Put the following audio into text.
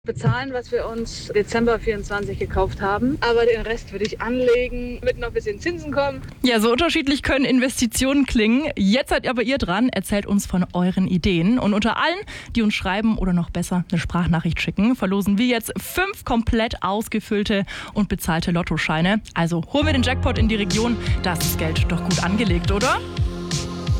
Bezahlen, was wir uns Dezember 24 gekauft haben. Aber den Rest würde ich anlegen, damit noch ein bisschen Zinsen kommen. Ja, so unterschiedlich können Investitionen klingen. Jetzt seid aber ihr dran. Erzählt uns von euren Ideen. Und unter allen, die uns schreiben oder noch besser eine Sprachnachricht schicken, verlosen wir jetzt 5 komplett ausgefüllte und bezahlte Lottoscheine. Also holen wir den Jackpot in die Region. Da ist das Geld doch gut angelegt, oder?